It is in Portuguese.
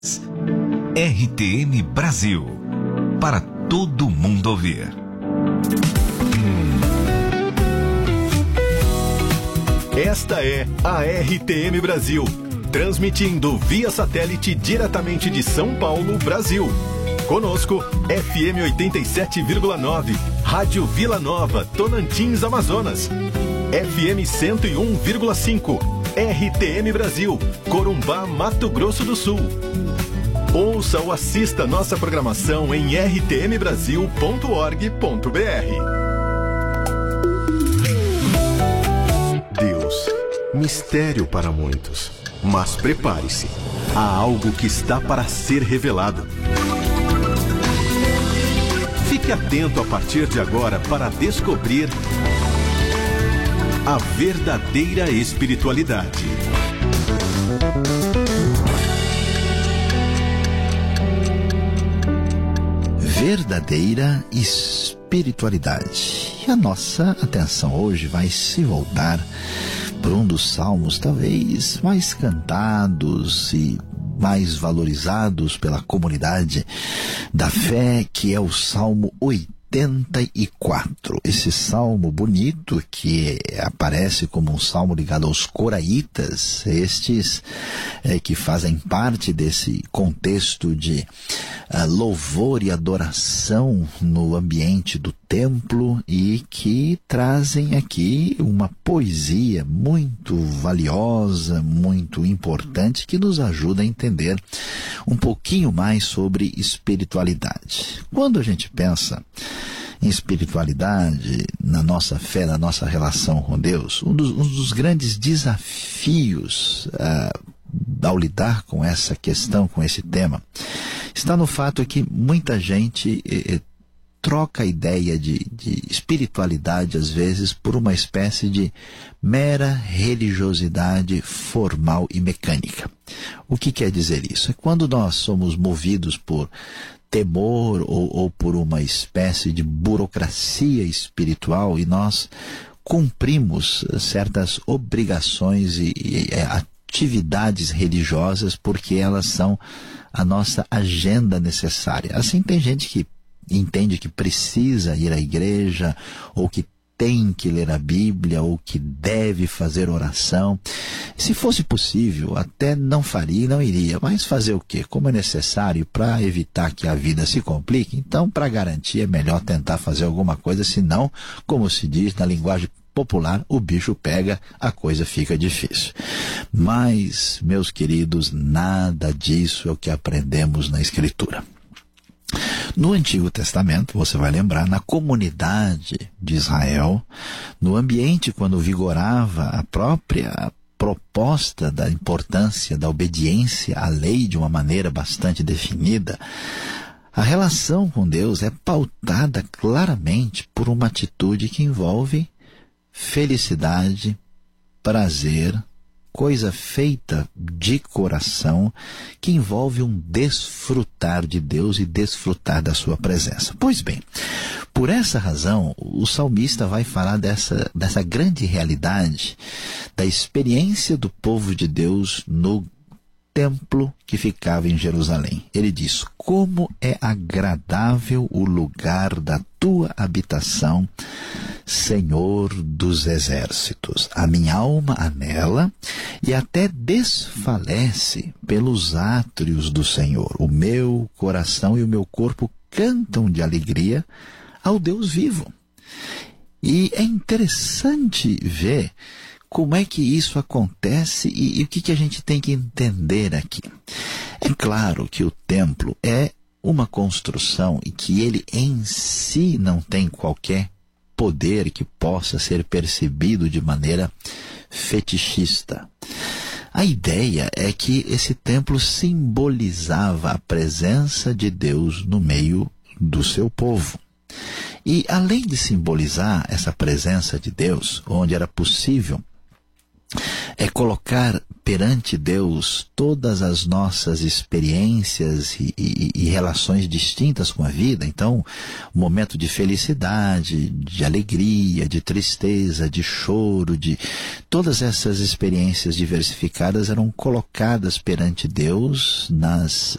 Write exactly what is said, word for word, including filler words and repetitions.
R T M Brasil, para todo mundo ouvir. Esta é a R T M Brasil, transmitindo via satélite diretamente de São Paulo, Brasil. Conosco, F M oitenta e sete vírgula nove, Rádio Vila Nova, Tocantins, Amazonas. F M cento e um vírgula cinco, R T M Brasil, Corumbá, Mato Grosso do Sul. Ouça ou assista nossa programação em r t m brasil ponto org ponto b r. Deus, mistério para muitos, mas prepare-se, há algo que está para ser revelado. Fique atento a partir de agora para descobrir a verdadeira espiritualidade. Verdadeira espiritualidade. E a nossa atenção hoje vai se voltar para um dos salmos talvez mais cantados e mais valorizados pela comunidade da fé, que é o Salmo oitenta e quatro. Esse salmo bonito que aparece como um salmo ligado aos coraitas, estes é, que fazem parte desse contexto de uh, louvor e adoração no ambiente do templo e que trazem aqui uma poesia muito valiosa, muito importante, que nos ajuda a entender um pouquinho mais sobre espiritualidade. Quando a gente pensa em espiritualidade, na nossa fé, na nossa relação com Deus, um dos, um dos grandes desafios uh, ao lidar com essa questão, com esse tema, está no fato que muita gente eh, troca a ideia de, de espiritualidade, às vezes, por uma espécie de mera religiosidade formal e mecânica. O que quer dizer isso? É quando nós somos movidos por temor ou, ou por uma espécie de burocracia espiritual e nós cumprimos certas obrigações e, e atividades religiosas porque elas são a nossa agenda necessária. Assim, tem gente que entende que precisa ir à igreja ou que tem que ler a Bíblia ou que deve fazer oração. Se fosse possível, até não faria e não iria, mas fazer o quê? Como é necessário para evitar que a vida se complique, então, para garantir, é melhor tentar fazer alguma coisa, senão, como se diz na linguagem popular, o bicho pega, a coisa fica difícil. Mas, meus queridos, nada disso é o que aprendemos na Escritura. No Antigo Testamento, você vai lembrar, na comunidade de Israel, no ambiente quando vigorava a própria proposta da importância da obediência à lei de uma maneira bastante definida, a relação com Deus é pautada claramente por uma atitude que envolve felicidade, prazer, coisa feita de coração, que envolve um desfrutar de Deus e desfrutar da sua presença. Pois bem, por essa razão, o salmista vai falar dessa, dessa grande realidade, da experiência do povo de Deus no templo que ficava em Jerusalém. Ele diz: como é agradável o lugar da tua habitação, Senhor dos exércitos. A minha alma anela e até desfalece pelos átrios do Senhor. O meu coração e o meu corpo cantam de alegria ao Deus vivo. E é interessante ver como é que isso acontece e, e o que, que a gente tem que entender aqui. É claro que o templo é uma construção e que ele em si não tem qualquer poder que possa ser percebido de maneira fetichista. A ideia é que esse templo simbolizava a presença de Deus no meio do seu povo. E além de simbolizar essa presença de Deus, onde era possível é colocar perante Deus todas as nossas experiências e, e, e relações distintas com a vida. Então, o momento de felicidade, de alegria, de tristeza, de choro, de todas essas experiências diversificadas eram colocadas perante Deus nas